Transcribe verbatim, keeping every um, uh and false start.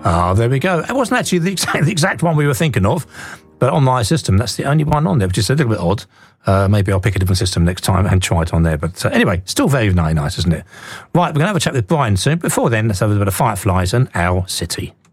Ah, there we go. It wasn't actually the exact, the exact one we were thinking of, but on my system, that's the only one on there, which is a little bit odd. Uh, maybe I'll pick a different system next time and try it on there. But uh, anyway, still very, very nice, isn't it? Right, we're going to have a chat with Brian soon. Before then, let's have a bit of Fireflies and Owl City.